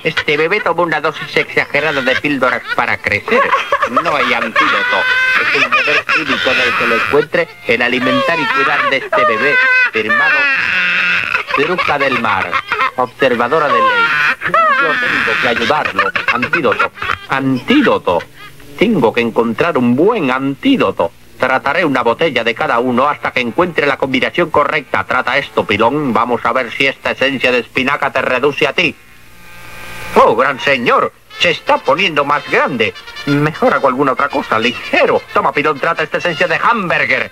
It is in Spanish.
Este bebé tomó una dosis exagerada de píldoras para crecer. No hay antídoto. Es el deber cívico del que lo encuentre el alimentar y cuidar de este bebé. Firmado Bruja del Mar, observadora de ley. Yo tengo que ayudarlo. Antídoto. Antídoto. Tengo que encontrar un buen antídoto. Trataré una botella de cada uno hasta que encuentre la combinación correcta. Trata esto, pilón. Vamos a ver si esta esencia de espinaca te reduce a ti. ¡Oh, gran señor! Se está poniendo más grande. Mejor hago alguna otra cosa, ligero. Toma, pilón, trata esta esencia de hamburger.